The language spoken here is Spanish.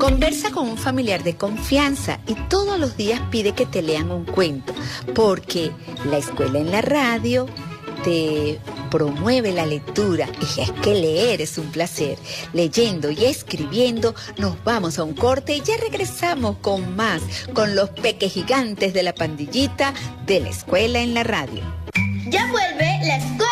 Conversa con un familiar de confianza y todos los días pide que te lean un cuento, porque la escuela en la radio te promueve la lectura y es que leer es un placer. Leyendo y escribiendo nos vamos a un corte y ya regresamos con más, con los peques gigantes de la pandillita de la escuela en la radio. Ya vuelve la escuela.